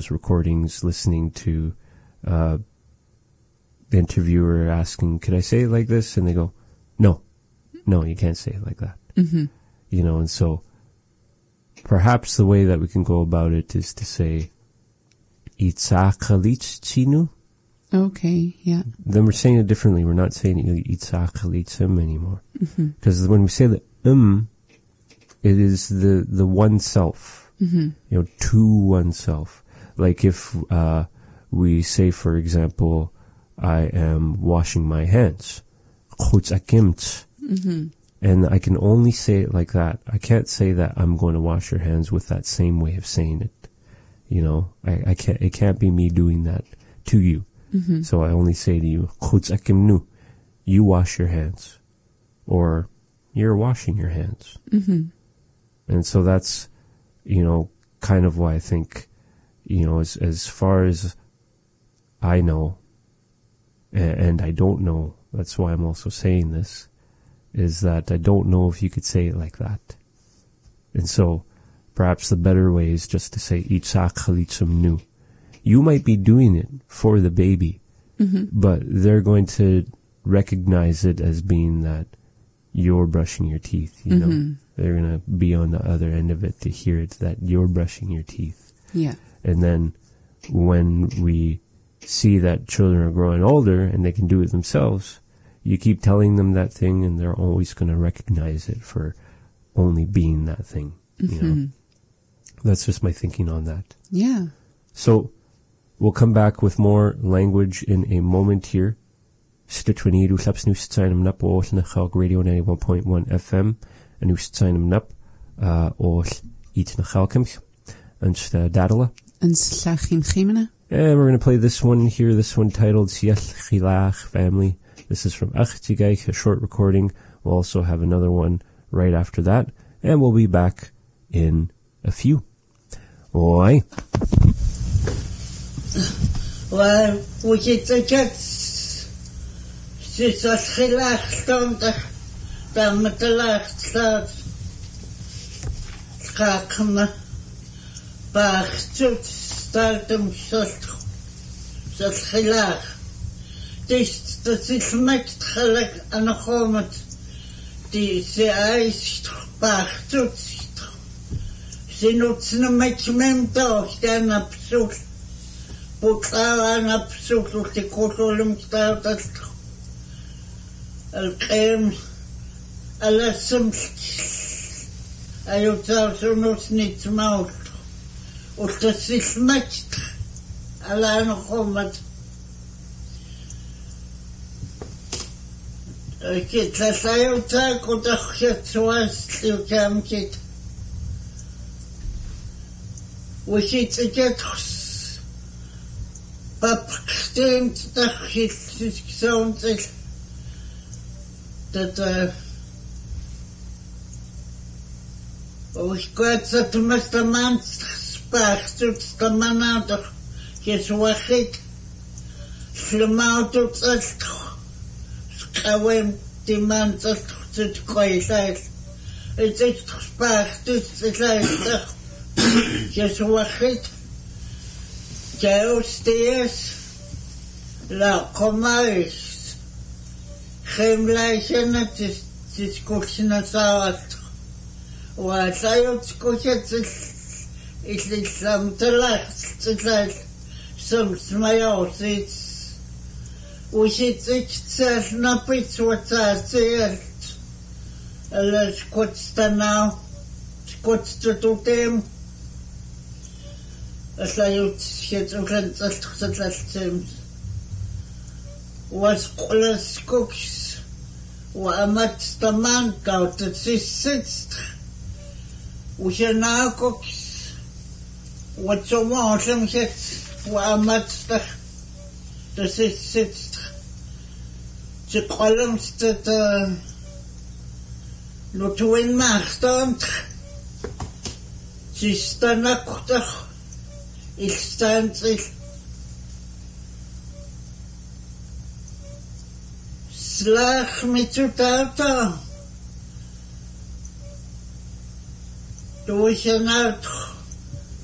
those recordings, listening to the interviewer asking, "Could I say it like this?" And they go, "No, you can't say it like that." Mm-hmm. You know, and so perhaps the way that we can go about it is to say, "Itzakalich chinu." Okay, yeah. Then we're saying it differently. We're not saying "Itzakalitzim" anymore, because when we say the it is the oneself, you know, to oneself. Like if we say, for example, I am washing my hands, and I can only say it like that. I can't say that I'm going to wash your hands with that same way of saying it. You know, I can't. It can't be me doing that to you. So I only say to you, you wash your hands, or you're washing your hands. And so that's, you know, kind of why I think, you know, as far as I know, and I don't know, that's why I'm also saying this, is that I don't know if you could say it like that. And so perhaps the better way is just to say, Itzak Chalitzum Nu. You might be doing it for the baby, but they're going to recognize it as being that you're brushing your teeth, you know. They're going to be on the other end of it to hear it, that you're brushing your teeth. Yeah. And then when we see that children are growing older and they can do it themselves, you keep telling them that thing and they're always going to recognize it for only being that thing, you know. That's just my thinking on that. Yeah. So we'll come back with more language in a moment here. Stitchwinidu Slapsnoos Tsinum Nup or Snachog Radio 91.1 FM. And Noos Tsinum Nup or Eat Nachalkims. And Dadala. And Slachim Chimena. And we're going to play this one here, this one titled Siach Chilach Family. This is from Achtigaich, a short recording. We'll also have another one right after that. And we'll be back in a few. Oi. Well, we get to get Siach Chilach Stonda. Dan met de laag staat. Schakelen. Baagstoet staat hem zoals gelaag. Dus dat is met gelijk aan de grond. Die ze ijs baagstoet. Ze nutzen hem met je mem toch. Dan op zoek. Boeklaan op zoek. Door de koolum staat dat. Elkeem. Alles ayutar sonos niet maut. Of dat is met. Alla nog met. Ik het las ayutar kodach het zoals je kan kit. We zitten het pap stemt dat het is gezond is. Dat ich Gott sagt, du musst der Mann sprachst, du der Mann auch doch, jetzt wachit, schlimmer du sagst, schauem, die Mann sagt, zu kreuzeit, jetzt ist sprachst, du sagst doch, jetzt wachit, Deus Dies, la comais, chemleichen, das ist kurz in der Saat, وسايوت كوشت الإسلام تلاح تلاح سمس ما يوصيت وشيت تسال نبيت وتسالت اللي كنت استناو كنت تتوتيم سايوت شيت وكان تسالت واسقل سكوكس وأمت تمان كاوت تسيست وشناكوكس وتسمعهم شت وأمت تسيست تقولم ست لطوين ماختانت تستناكتخ إستانتل Slach mit zu Tata. Durch ein Auto.